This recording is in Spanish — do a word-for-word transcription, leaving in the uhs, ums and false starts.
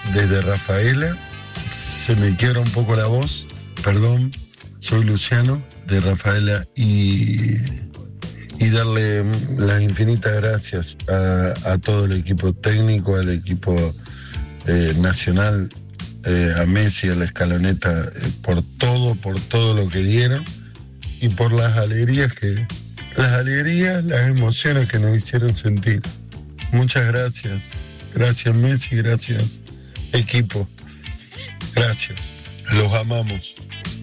desde Rafaela. Se me quiebra un poco la voz, perdón. Soy Luciano de Rafaela y, y darle las infinitas gracias a, a todo el equipo técnico, al equipo eh, nacional, eh, a Messi, a la Escaloneta, eh, por todo, por todo lo que dieron y por las alegrías que, las alegrías, las emociones que nos hicieron sentir. Muchas gracias. Gracias Messi, gracias equipo. Gracias. Los amamos.